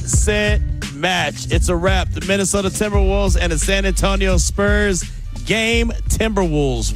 set, match. It's a wrap. The Minnesota Timberwolves and the San Antonio Spurs game. Timberwolves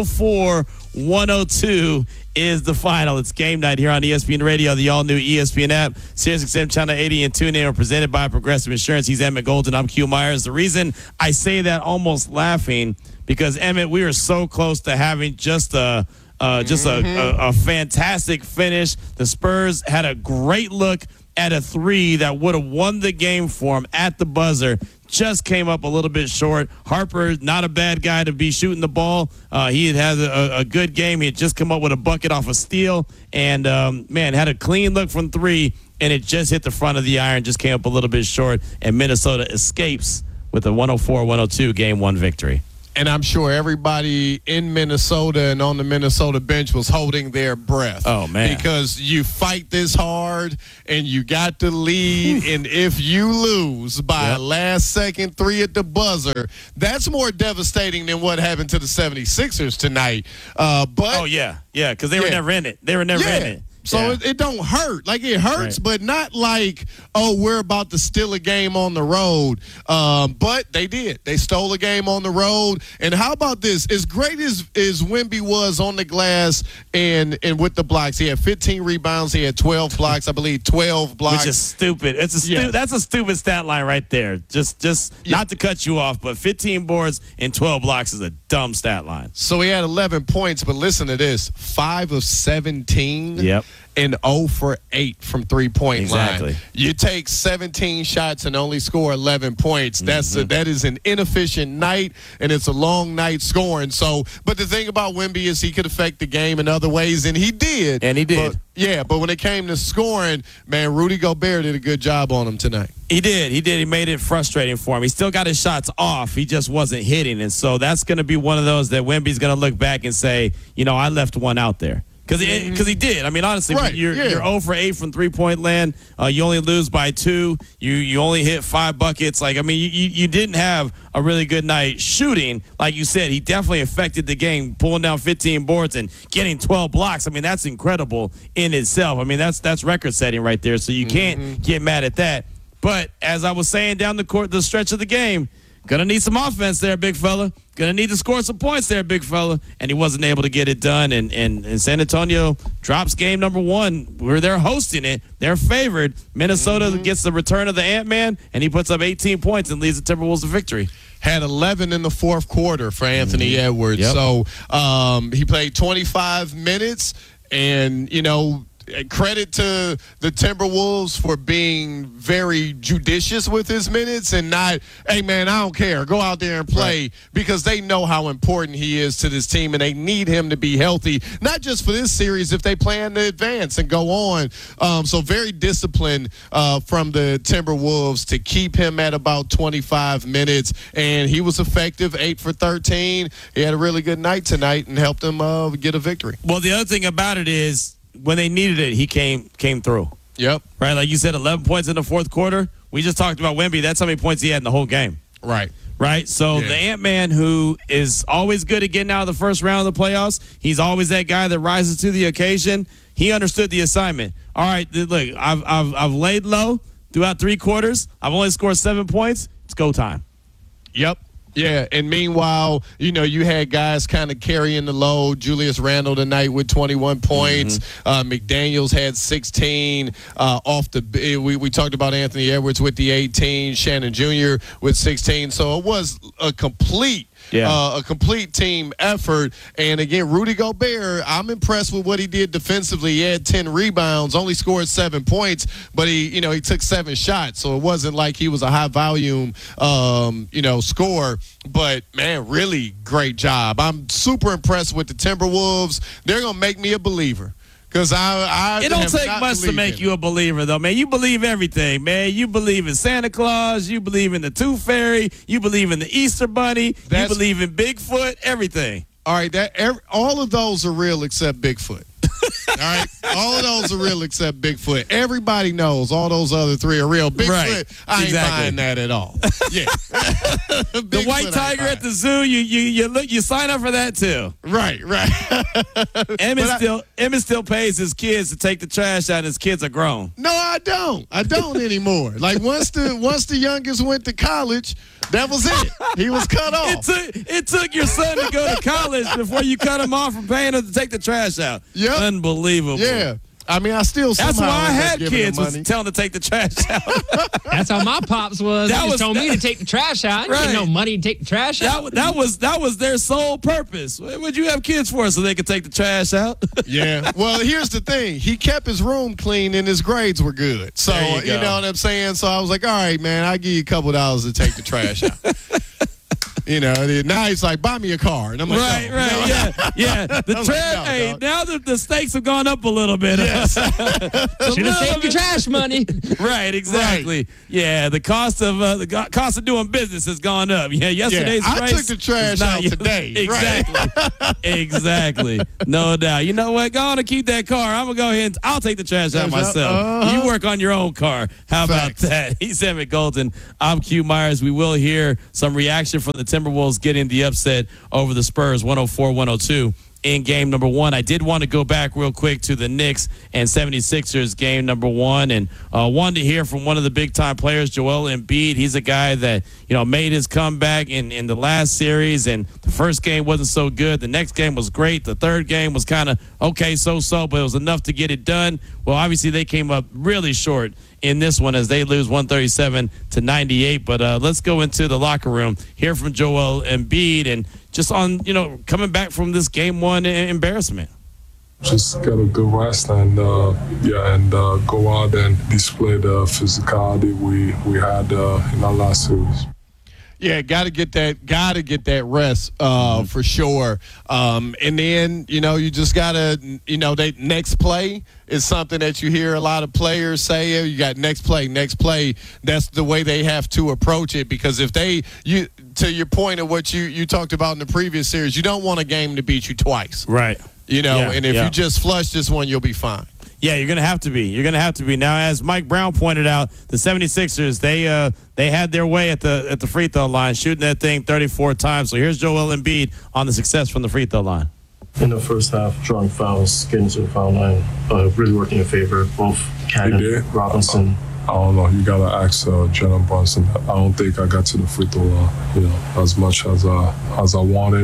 104-102 is the final. It's game night here on ESPN Radio, the all-new ESPN app, SiriusXM Channel 80 and TuneIn are presented by Progressive Insurance. He's Emmett Golden. I'm Q Myers. The reason I say that almost laughing because, Emmett, we are so close to having just a fantastic finish. The Spurs had a great look at a three that would have won the game for him at the buzzer. Just came up a little bit short. Harper, not a bad guy to be shooting the ball. He had a good game. He had just come up with a bucket off a steal. And, had a clean look from three, and it just hit the front of the iron, just came up a little bit short. And Minnesota escapes with a 104-102 Game 1 victory. And I'm sure everybody in Minnesota and on the Minnesota bench was holding their breath. Oh, man. Because you fight this hard and you got the lead. And if you lose by a last-second three at the buzzer, that's more devastating than what happened to the 76ers tonight. Because they were never in it. They were never in it. So it don't hurt. Like, it hurts, but not like, we're about to steal a game on the road. But they did. They stole a game on the road. And how about this? As great as Wemby was on the glass and with the blocks, he had 15 rebounds. He had 12 blocks. I believe 12 blocks. Which is stupid. That's a stupid stat line right there. Just not to cut you off, but 15 boards and 12 blocks is a dumb stat line. So he had 11 points, but listen to this. 5 of 17. Yep. And 0 for 8 from three-point line. You take 17 shots and only score 11 points. That is an inefficient night, and it's a long night scoring. So, but the thing about Wemby is he could affect the game in other ways, and he did. But when it came to scoring, man, Rudy Gobert did a good job on him tonight. He did. He made it frustrating for him. He still got his shots off. He just wasn't hitting. And so that's going to be one of those that Wemby's going to look back and say, I left one out there. Because he did. I mean, honestly, you're 0 for 8 from three-point land. You only lose by 2. You only hit 5 buckets. Like, I mean, you didn't have a really good night shooting. Like you said, he definitely affected the game, pulling down 15 boards and getting 12 blocks. I mean, that's incredible in itself. I mean, that's record-setting right there, so you can't get mad at that. But as I was saying down the stretch of the game, gonna need some offense there, big fella. Gonna need to score some points there, big fella. And he wasn't able to get it done. And San Antonio drops game number 1. They're hosting it. They're favored. Minnesota gets the return of the Ant-Man, and he puts up 18 points and leads the Timberwolves to victory. Had 11 in the fourth quarter for Anthony Edwards. Yep. So he played 25 minutes, and, credit to the Timberwolves for being very judicious with his minutes and not, hey, man, I don't care. Go out there and play because they know how important he is to this team, and they need him to be healthy, not just for this series if they plan to advance and go on. So very disciplined from the Timberwolves to keep him at about 25 minutes, and he was effective, 8 for 13. He had a really good night tonight and helped them get a victory. Well, the other thing about it is, when they needed it, he came through. Yep. Right, like you said, 11 points in the fourth quarter. We just talked about Wemby. That's how many points he had in the whole game. Right. So the Ant-Man, who is always good at getting out of the first round of the playoffs, he's always that guy that rises to the occasion. He understood the assignment. All right, look, I've laid low throughout 3 quarters. I've only scored 7 points. It's go time. Yep. Yeah, and meanwhile, you had guys kind of carrying the load. Julius Randle tonight with 21 points. McDaniels had 16 off the. We talked about Anthony Edwards with the 18. Shannon Jr. with 16. So it was a complete team effort. And again, Rudy Gobert, I'm impressed with what he did defensively. He had 10 rebounds, only scored 7 points, but he took 7 shots. So it wasn't like he was a high volume, scorer. But man, really great job. I'm super impressed with the Timberwolves. They're gonna make me a believer. Because it don't take much to make you a believer, though, man. You believe everything, man. You believe in Santa Claus. You believe in the Tooth Fairy. You believe in the Easter Bunny. You believe in Bigfoot. Everything. All right, all of those are real except Bigfoot. All right? All of those are real except Bigfoot. Everybody knows all those other three are real. Bigfoot, Right. I ain't Exactly. buying that at all. Yeah. The white tiger at the zoo, you sign up for that too. Right. Emmett still pays his kids to take the trash out. His kids are grown. No, I don't. I don't anymore. Like once the youngest went to college, that was it. He was cut off. It took your son to go to college before you cut him off from paying him to take the trash out. Yep. Unbelievable. Yeah. I mean, I still That's somehow why I end up had giving kids, him was money. telling them to take the trash out. That's how my pops was. That He was- just told me to take the trash out. I didn't Right. get no money to take the trash out. That was their sole purpose. What would you have kids for, so they could take the trash out? Yeah. Well, here's the thing. He kept his room clean and his grades were good. So, There you you go. know what I'm saying? So I was like, all right, man, I'll give you a couple $2 to take the trash out. You know, now he's like, buy me a car. And I'm like, Right, no, right, no. yeah. The I'm trash. like, no, Hey, dog. now that the stakes have gone up a little bit. Yes. Should have saved your trash money. Right, exactly. Yeah, the cost of doing business has gone up. Yeah, yesterday's I price took the trash is not out today. Exactly, exactly. No doubt. You know what? Go on and keep that car. I'm gonna go ahead and I'll take the trash out Trash out. myself. You work on your own car. How Facts. about that? He's Emmett Golden. I'm Q Myers. We will hear some reaction from the Timberwolves getting the upset over the Spurs, 104-102. In game number one. I did want to go back real quick to the Knicks and 76ers game number one, and wanted to hear from one of the big-time players, Joel Embiid. He's a guy that, made his comeback in the last series, and the first game wasn't so good. The next game was great. The third game was kind of okay, so-so, but it was enough to get it done. Well, obviously they came up really short in this one as they lose 137-98. But let's go into the locker room, hear from Joel Embiid, and just on, coming back from this game one embarrassment. Just get a good rest and go out and display the physicality we had in our last series. Yeah, got to get that rest for sure. And then, you just got to, that next play is something that you hear a lot of players say. You got next play. That's the way they have to approach it, because if to your point of what you talked about in the previous series, you don't want a game to beat you twice. Right. And if you just flush this one, you'll be fine. Yeah, you're going to have to be. You're going to have to be. Now, as Mike Brown pointed out, the 76ers, they had their way at the free throw line, shooting that thing 34 times. So here's Joel Embiid on the success from the free throw line. In the first half, drawing fouls, getting to the foul line, really working in favor. Both Cannon, Robinson. I don't know. You gotta ask Jalen Brunson. I don't think I got to the free throw line, as much as I wanted.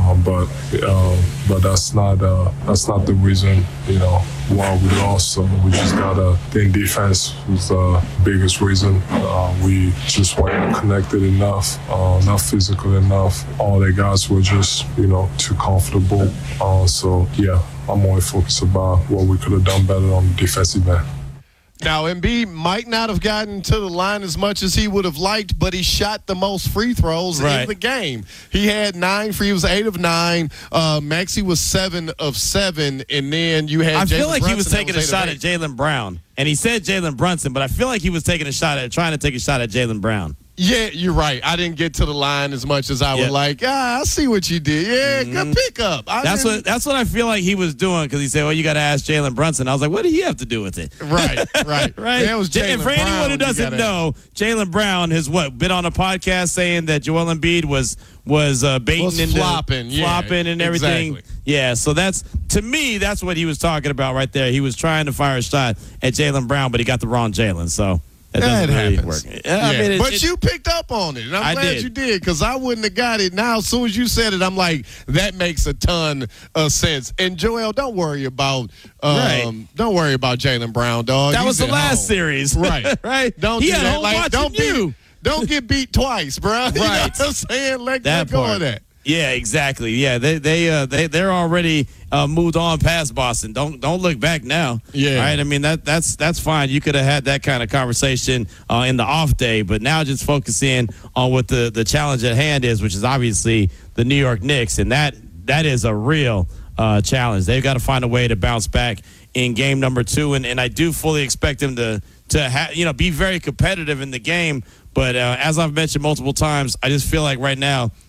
But that's not the reason, why we lost. So we just gotta think defense was the biggest reason. We just weren't connected enough, not physical enough. All the guys were just, too comfortable. So yeah, I'm only focused about what we could have done better on the defensive end. Now, Embiid might not have gotten to the line as much as he would have liked, but he shot the most free throws in the game. He had 9 free. He was 8 of 9. Maxey was 7 of 7, and then you had. I feel Jalen like he was Brunson that taking a shot at 8. Jalen Brown, and he said Jalen Brunson, but I feel like he was trying to take a shot at Jalen Brown. Yeah, you're right. I didn't get to the line as much as I would like. I see what you did. Yeah, good pickup. That's what I feel like he was doing, because he said, "Well, you got to ask Jalen Brunson." I was like, "What did he have to do with it?" Right. Right. That was Jalen And for anyone Brown who doesn't know, Jalen Brown has been on a podcast saying that Joel Embiid was baiting into flopping and everything. Exactly. Yeah, so to me, that's what he was talking about right there. He was trying to fire a shot at Jalen Brown, but he got the wrong Jalen. So that doesn't really happens. work. Yeah. But you picked up on it, and I'm glad did. you did, because I wouldn't have got it. Now, as soon as you said it, I'm like, that makes a ton of sense. And Joel, don't worry about Jalen Brown, dog. That He's was the at last home. series, right? Right. Don't he do had that. home Like, watching don't get beat twice, bro. You know Right. what I'm saying? Let That go part. of that. Yeah, exactly. Yeah, they're already moved on past Boston. Don't look back now. Yeah. Right. I mean that's fine. You could have had that kind of conversation in the off day, but now just focus in on what the challenge at hand is, which is obviously the New York Knicks, and that is a real challenge. They've got to find a way to bounce back in game number 2, and I do fully expect them to be very competitive in the game. But as I've mentioned multiple times, I just feel like right now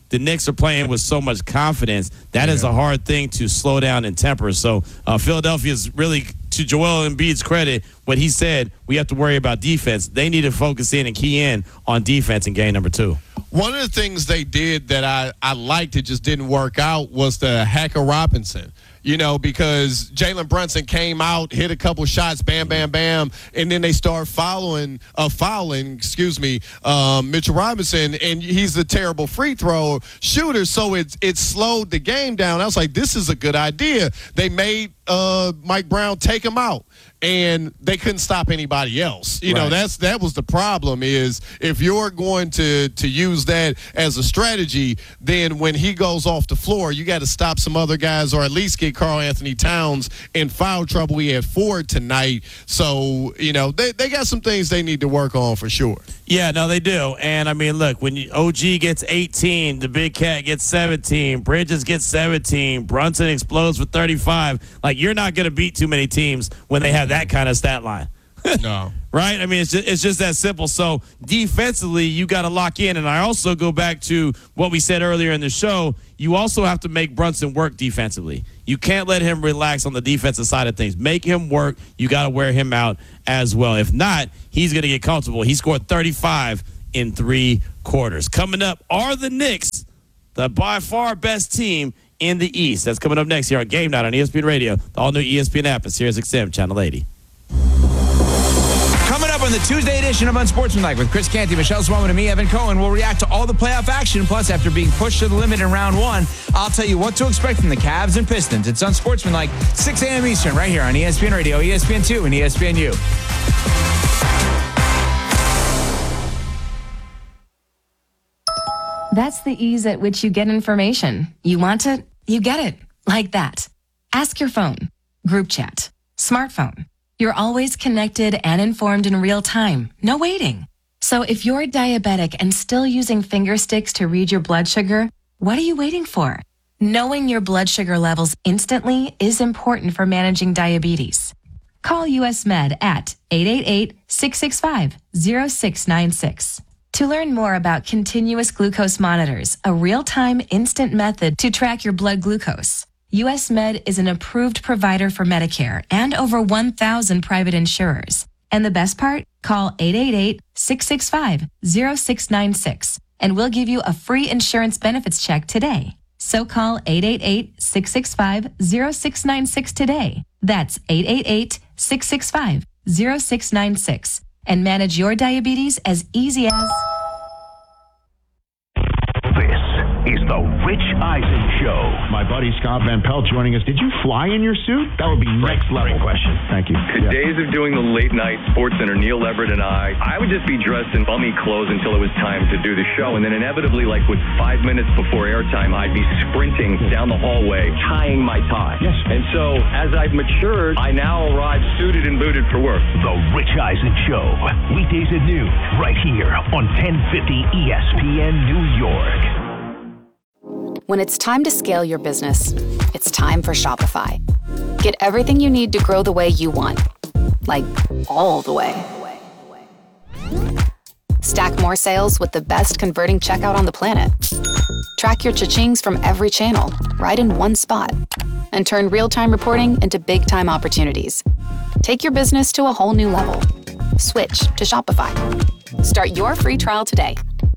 the Knicks are playing with so much confidence. That is a hard thing to slow down and temper. So Philadelphia is really, to Joel Embiid's credit, what he said, we have to worry about defense. They need to focus in and key in on defense in game number 2. One of the things they did that I liked, it just didn't work out, was the Hacker Robinson. Because Jalen Brunson came out, hit a couple shots, bam, bam, bam, and then they start fouling, Mitchell Robinson, and he's a terrible free throw shooter, so it slowed the game down. I was like, this is a good idea. They made Mike Brown take him out, and they couldn't stop anybody else. That was the problem, is if you're going to use that as a strategy, then when he goes off the floor, you got to stop some other guys, or at least get Karl Anthony Towns in foul trouble. We had 4 tonight. So, they got some things they need to work on for sure. Yeah, no, they do. And, look, when OG gets 18, the Big Cat gets 17, Bridges gets 17, Brunson explodes for 35. You're not going to beat too many teams when they have that kind of stat line. No. Right? It's just that simple. So defensively, you got to lock in. And I also go back to what we said earlier in the show. You also have to make Brunson work defensively. You can't let him relax on the defensive side of things. Make him work. You got to wear him out as well. If not, he's going to get comfortable. He scored 35 in 3 quarters. Coming up are the Knicks, the by far best team in the East. That's coming up next here on Game Night on ESPN Radio, the all-new ESPN app, and Sirius XM Channel 80. Coming up on the Tuesday edition of Unsportsmanlike with Chris Canty, Michelle Swanman, and me, Evan Cohen, we'll react to all the playoff action. Plus, after being pushed to the limit in round 1, I'll tell you what to expect from the Cavs and Pistons. It's Unsportsmanlike, 6 a.m. Eastern, right here on ESPN Radio, ESPN2, and ESPNU. That's the ease at which you get information. You want it, you get it. Like that. Ask your phone. Group chat. Smartphone. You're always connected and informed in real time. No waiting. So if you're diabetic and still using finger sticks to read your blood sugar, what are you waiting for? Knowing your blood sugar levels instantly is important for managing diabetes. Call US Med at 888-665-0696. To learn more about continuous glucose monitors, a real-time instant method to track your blood glucose, US Med is an approved provider for Medicare and over 1,000 private insurers. And the best part? Call 888-665-0696 and we'll give you a free insurance benefits check today. So call 888-665-0696 today. That's 888-665-0696 and manage your diabetes as easy as... This is the Rich Eisen Show. My buddy Scott Van Pelt joining us. Did you fly in your suit? That would be next level. Great question. Thank you. The days of doing the late night Sports Center, Neil Everett and I would just be dressed in bummy clothes until it was time to do the show. And then inevitably, with 5 minutes before airtime, I'd be sprinting down the hallway, tying my tie. Yes. And so as I've matured, I now arrive suited and booted for work. The Rich Eisen Show. Weekdays at noon, right here on 1050 ESPN New York. When it's time to scale your business, it's time for Shopify. Get everything you need to grow the way you want. Like, all the way. Stack more sales with the best converting checkout on the planet. Track your cha-chings from every channel, right in one spot. And turn real-time reporting into big-time opportunities. Take your business to a whole new level. Switch to Shopify. Start your free trial today.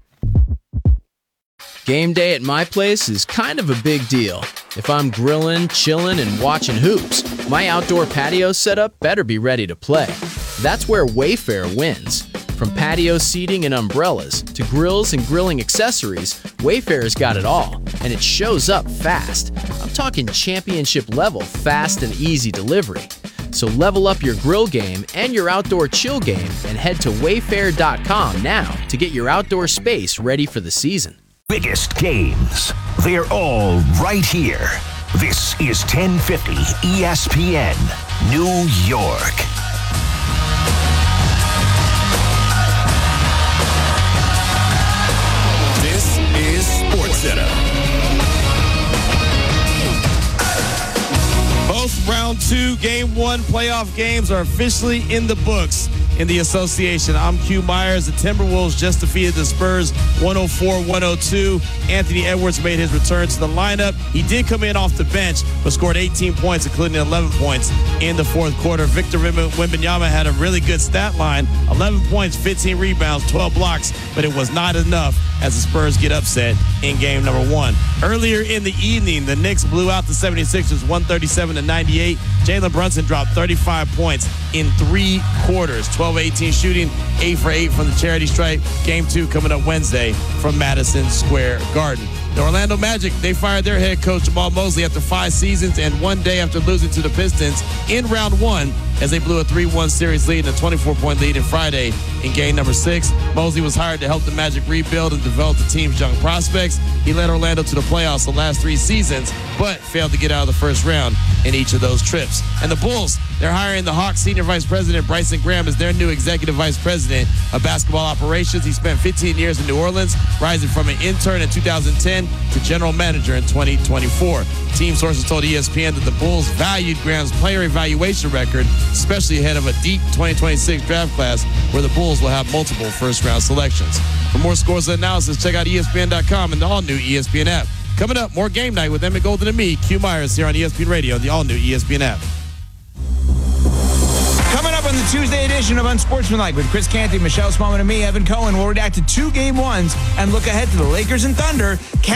Game day at my place is kind of a big deal. If I'm grilling, chilling, and watching hoops, my outdoor patio setup better be ready to play. That's where Wayfair wins. From patio seating and umbrellas to grills and grilling accessories, Wayfair's got it all, and it shows up fast. I'm talking championship level fast and easy delivery. So level up your grill game and your outdoor chill game and head to wayfair.com now to get your outdoor space ready for the season. Biggest games. They're all right here. This is 1050 ESPN New York. This is SportsCenter. Both round 2, game 1 playoff games are officially in the books. in the association. I'm Q Myers. The Timberwolves just defeated the Spurs 104-102. Anthony Edwards made his return to the lineup. He did come in off the bench, but scored 18 points, including 11 points in the fourth quarter. Victor Wembanyama had a really good stat line, 11 points, 15 rebounds, 12 blocks, but it was not enough as the Spurs get upset in game number 1. Earlier in the evening, the Knicks blew out the 76ers 137-98. Jalen Brunson dropped 35 points in 3 quarters, 12-18 shooting, 8 for 8 from the charity stripe. Game 2 coming up Wednesday from Madison Square Garden. The Orlando Magic, they fired their head coach Jamal Mosley after 5 seasons and 1 day after losing to the Pistons in round 1 as they blew a 3-1 series lead and a 24-point lead in Friday in game number 6. Mosley was hired to help the Magic rebuild and develop the team's young prospects. He led Orlando to the playoffs the last 3 seasons, but failed to get out of the first round in each of those trips. And the Bulls, they're hiring the Hawks senior vice president Bryson Graham as their new executive vice president of basketball operations. He spent 15 years in New Orleans, rising from an intern in 2010 to general manager in 2024. Team sources told ESPN that the Bulls valued Graham's player evaluation record, especially ahead of a deep 2026 draft class where the Bulls will have multiple first-round selections. For more scores and analysis, check out ESPN.com and the all-new ESPN app. Coming up, more Game Night with Emmett Golden and me, Q Myers, here on ESPN Radio, the all-new ESPN app. Coming up on the Tuesday edition of Unsportsmanlike with Chris Canty, Michelle Smallman, and me, Evan Cohen, we'll react to 2 Game 1s and look ahead to the Lakers and Thunder.